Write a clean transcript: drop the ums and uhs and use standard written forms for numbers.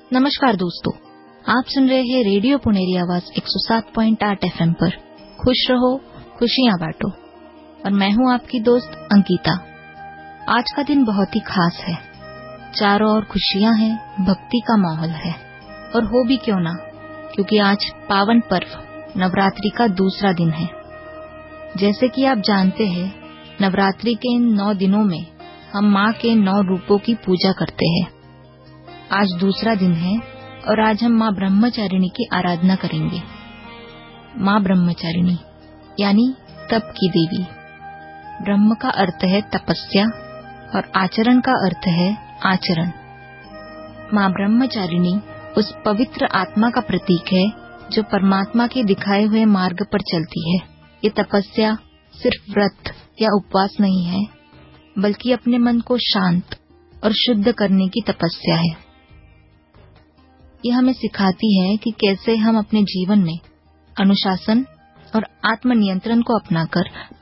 नमस्कार दोस्तों, आप सुन रहे हैं रेडियो पुनेरी आवाज 107.8 FM पर। खुश रहो, खुशियां बांटो। और मैं हूं आपकी दोस्त अंकिता। आज का दिन बहुत ही खास है। चारों ओर खुशियां हैं, भक्ति का माहौल है। और हो भी क्यों ना, क्योंकि आज पावन पर्व नवरात्रि का दूसरा दिन है। जैसे कि आप जानते हैं, नवरात्रि के इन 9 दिनों में हम माँ के 9 रूपों की पूजा करते हैं। आज दूसरा दिन है और आज हम माँ ब्रह्मचारिणी की आराधना करेंगे। माँ ब्रह्मचारिणी यानी तप की देवी। ब्रह्म का अर्थ है तपस्या और आचरण का अर्थ है आचरण। माँ ब्रह्मचारिणी उस पवित्र आत्मा का प्रतीक है जो परमात्मा के दिखाए हुए मार्ग पर चलती है। ये तपस्या सिर्फ व्रत या उपवास नहीं है, बल्कि अपने मन को शांत और शुद्ध करने की तपस्या है। ये हमें सिखाती है कि कैसे हम अपने जीवन में अनुशासन और आत्मनियंत्रण को अपनाकर